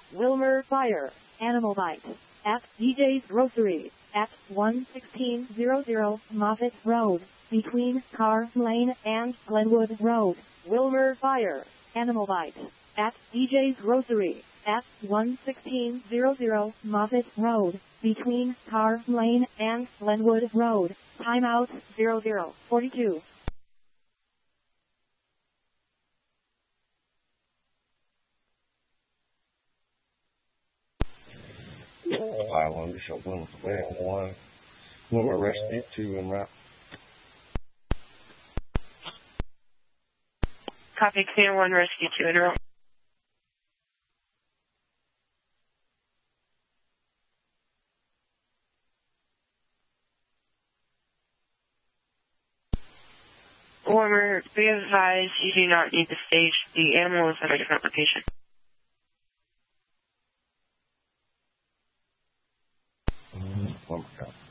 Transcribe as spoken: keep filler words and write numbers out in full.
Wilmer Fire, Animal Bite, at D J's Grocery, at one sixteen hundred Moffett Road, between Carr Lane and Glenwood Road. Wilmer Fire, Animal Bite, at D J's Grocery, at one sixteen hundred Moffett Road, between Carr Lane and Glenwood Road. Timeout zero zero forty-two. five one Bishop Williams, one. Wilmer Rescue two en route. Copy, clear one, rescue two en route. Wilmer, be advised you do not need to stage. The animal is at a different location. Mm-hmm. Wilmer,